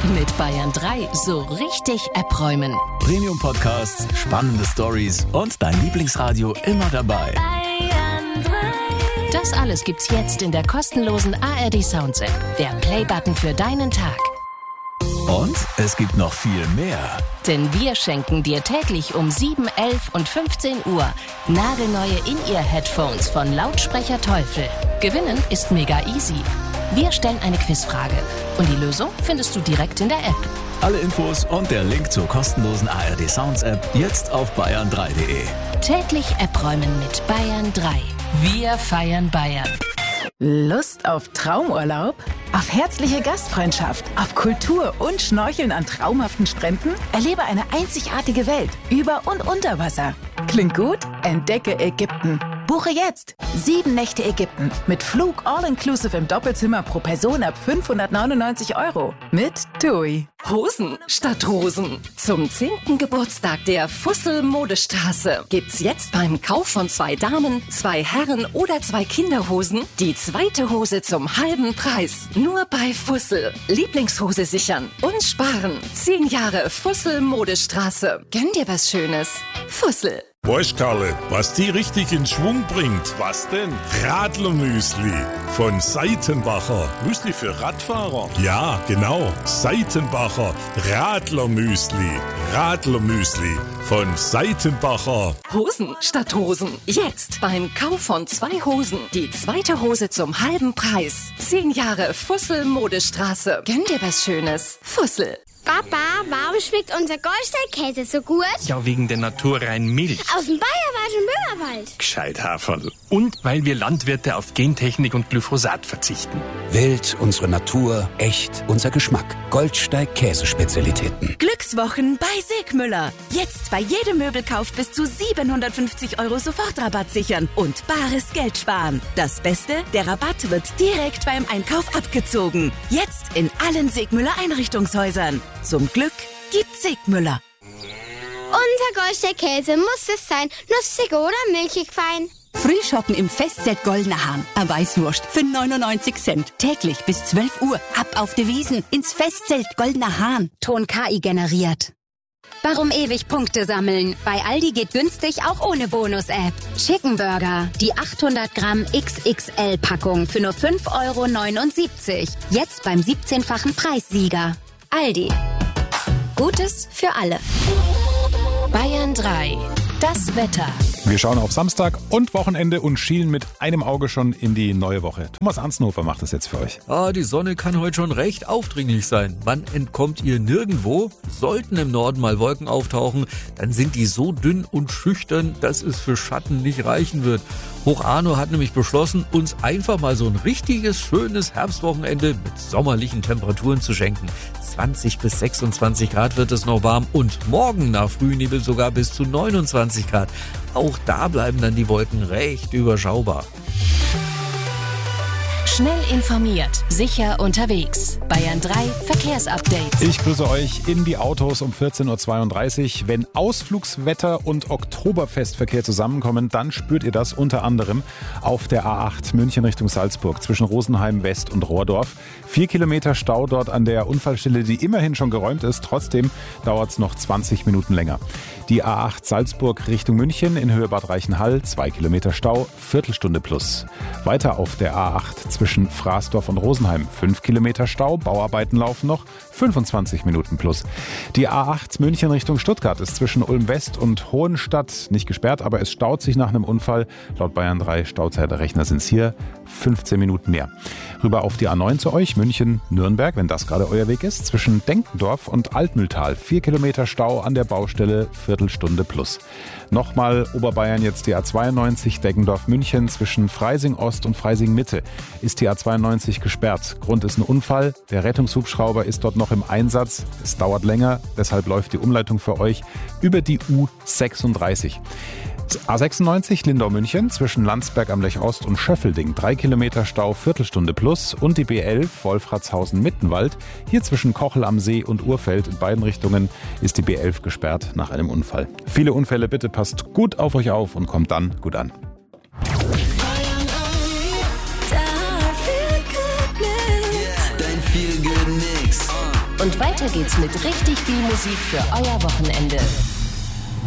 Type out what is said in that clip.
Mit Bayern 3 so richtig abräumen. Premium-Podcasts, spannende Stories und dein Lieblingsradio immer dabei. Bayern 3. Das alles gibt's jetzt in der kostenlosen ARD Sounds App. Der Play-Button für deinen Tag. Und es gibt noch viel mehr. Denn wir schenken dir täglich um 7, 11 und 15 Uhr nagelneue In-Ear-Headphones von Lautsprecher Teufel. Gewinnen ist mega easy. Wir stellen eine Quizfrage und die Lösung findest du direkt in der App. Alle Infos und der Link zur kostenlosen ARD Sounds App jetzt auf bayern3.de. Täglich abräumen mit Bayern 3. Wir feiern Bayern. Lust auf Traumurlaub? Auf herzliche Gastfreundschaft? Auf Kultur und Schnorcheln an traumhaften Stränden? Erlebe eine einzigartige Welt über und unter Wasser. Klingt gut? Entdecke Ägypten. Buche jetzt 7 Nächte Ägypten mit Flug all-inclusive im Doppelzimmer pro Person ab 599 € mit TUI. Hosen statt Rosen. Zum 10. Geburtstag der Fussel Modestraße gibt's jetzt beim Kauf von 2 Damen, 2 Herren oder 2 Kinderhosen die zweite Hose zum halben Preis. Nur bei Fussel. Lieblingshose sichern und sparen. 10 Jahre Fussel Modestraße. Gönn dir was Schönes. Fussel. Weißt Karle, was die richtig in Schwung bringt? Was denn? Radlermüsli von Seitenbacher. Müsli für Radfahrer? Ja, genau. Seitenbacher Radlermüsli. Radlermüsli von Seitenbacher. Hosen statt Rosen. Jetzt beim Kauf von 2 Hosen die zweite Hose zum halben Preis. 10 Jahre Fussel Modestraße. Gönn dir was Schönes. Fussel. Papa, warum schmeckt unser Goldsteinkäse so gut? Ja, wegen der naturreinen Milch. Aus dem Bayerwald und Böhmerwald. Gescheit Haferl. Und weil wir Landwirte auf Gentechnik und Glyphosat verzichten. Wild, unsere Natur, echt, unser Geschmack. Goldsteig Käsespezialitäten. Glückswochen bei Segmüller. Jetzt bei jedem Möbelkauf bis zu 750 € Sofortrabatt sichern und bares Geld sparen. Das Beste, der Rabatt wird direkt beim Einkauf abgezogen. Jetzt in allen Segmüller Einrichtungshäusern. Zum Glück gibt's Segmüller. Unser Goldsteinkäse muss es sein. Nussig oder milchig fein. Frühschoppen im Festzelt Goldener Hahn. Eine Weißwurst für 99 Cent. Täglich bis 12 Uhr. Ab auf die Wiesen ins Festzelt Goldener Hahn. Ton KI generiert. Warum ewig Punkte sammeln? Bei Aldi geht günstig auch ohne Bonus-App. Chicken Burger, die 800 Gramm XXL-Packung für nur 5,79 €. Jetzt beim 17-fachen Preissieger. Aldi. Gutes für alle. Bayern 3. Das Wetter. Wir schauen auf Samstag und Wochenende und schielen mit einem Auge schon in die neue Woche. Thomas Ansnhofer macht das jetzt für euch. Die Sonne kann heute schon recht aufdringlich sein. Wann entkommt ihr nirgendwo? Sollten im Norden mal Wolken auftauchen, dann sind die so dünn und schüchtern, dass es für Schatten nicht reichen wird. Hoch Arno hat nämlich beschlossen, uns einfach mal so ein richtiges, schönes Herbstwochenende mit sommerlichen Temperaturen zu schenken. 20 bis 26 Grad wird es noch warm und morgen nach Frühnebel sogar bis zu 29 Grad. Auch da bleiben dann die Wolken recht überschaubar. Schnell informiert, sicher unterwegs. Bayern 3 Verkehrsupdate. Ich grüße euch in die Autos um 14:32 Uhr. Wenn Ausflugswetter und Oktoberfestverkehr zusammenkommen, dann spürt ihr das unter anderem auf der A8 München Richtung Salzburg zwischen Rosenheim West und Rohrdorf. 4 Kilometer Stau dort an der Unfallstelle, die immerhin schon geräumt ist. Trotzdem dauert es noch 20 Minuten länger. Die A8 Salzburg Richtung München in Höhe Bad Reichenhall, 2 Kilometer Stau, Viertelstunde plus. Weiter auf der A8 zwischen Fraßdorf und Rosenheim, 5 Kilometer Stau, Bauarbeiten laufen noch, 25 Minuten plus. Die A8 München Richtung Stuttgart ist zwischen Ulm West und Hohenstadt nicht gesperrt, aber es staut sich nach einem Unfall. Laut Bayern 3 Stauzeiterrechner sind es hier 15 Minuten mehr. Rüber auf die A9 zu euch, München-Nürnberg, wenn das gerade euer Weg ist, zwischen Denkendorf und Altmühltal, 4 Kilometer Stau an der Baustelle, Viertelstunde plus. Nochmal Oberbayern jetzt die A92 Deggendorf-München zwischen Freising Ost und Freising Mitte ist die A92 gesperrt. Grund ist ein Unfall, der Rettungshubschrauber ist dort noch im Einsatz. Es dauert länger, deshalb läuft die Umleitung für euch über die U36. A96 Lindau-München zwischen Landsberg am Lech Ost und Schöffelding, 3 Kilometer Stau, Viertelstunde plus. Und die B11 Wolfratshausen-Mittenwald, hier zwischen Kochel am See und Urfeld in beiden Richtungen ist die B11 gesperrt nach einem Unfall. Viele Unfälle, bitte passt gut auf euch auf und kommt dann gut an. Dein Feel-Good-Mix. Und weiter geht's mit richtig viel Musik für euer Wochenende.